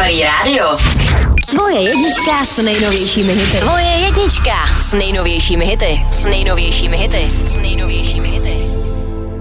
Fajn rádio. Tvoje jednička s nejnovějšími hity. Tvoje jednička s nejnovějšími hity. S nejnovějšími hity. S nejnovějšími